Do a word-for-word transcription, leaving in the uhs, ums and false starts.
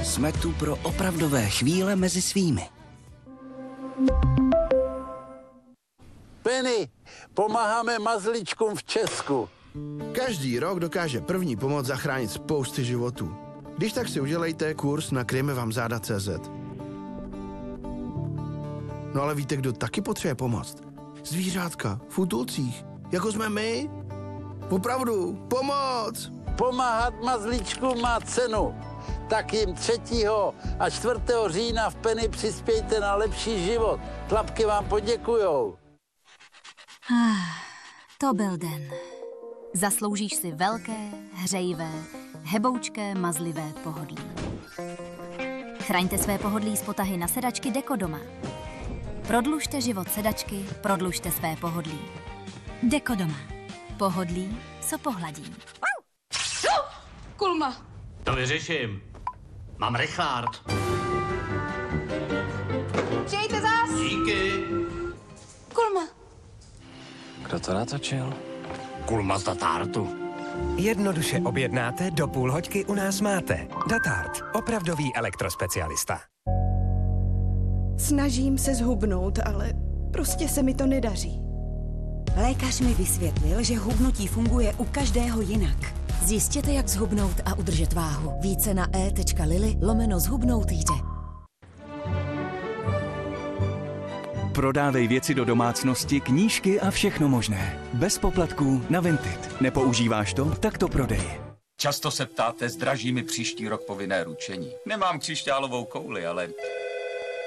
Jsme tu pro opravdové chvíle mezi svými. Penny, pomáháme mazlíčkům v Česku. Každý rok dokáže první pomoc zachránit spousty životů. Když tak si udělejte kurz na kryjeme vám záda tečka cé zet. No ale víte, kdo taky potřebuje pomoct? Zvířátka v útulcích, jako jsme my. Opravdu, pomoc! Pomáhat mazlíčkům má cenu. Tak jim třetího a čtvrtého října v Penny přispějte na lepší život. Tlapky vám poděkujou. Ah, to byl den. Zasloužíš si velké, hřejivé, heboučké, mazlivé pohodlí. Chraňte své pohodlí z potahy na sedačky Dekodoma. Prodlužte život sedačky, prodlužte své pohodlí. Dekodoma. Pohodlí, co pohladí. Kulma. To vyřeším. Mám Richard. Přijďte zás. Díky. Kulma. Kdo to natočil? Kulma z Datartu. Jednoduše objednáte, do půl hoďky u nás máte. Datart, opravdový elektrospecialista. Snažím se zhubnout, ale prostě se mi to nedaří. Lékař mi vysvětlil, že hubnutí funguje u každého jinak. Zjistěte, jak zhubnout a udržet váhu. Více na e tečka lily lomeno zhubnout jde. Prodávej věci do domácnosti, knížky a všechno možné. Bez poplatků na Vinted. Nepoužíváš to? Tak to prodej. Často se ptáte, zdraží mi příští rok povinné ručení. Nemám křišťálovou kouli, ale